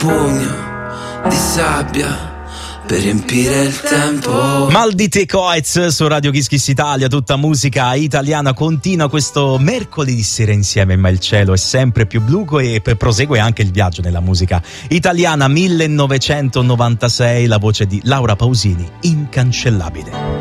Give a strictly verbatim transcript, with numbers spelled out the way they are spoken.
pugno di sabbia per riempire il tempo. Mal di te Coez su Radio Kiss Kiss Italia, tutta musica italiana. Continua questo mercoledì sera insieme, ma il cielo è sempre più blu e prosegue anche il viaggio nella musica italiana. millenovecentonovantasei, la voce di Laura Pausini, Incancellabile.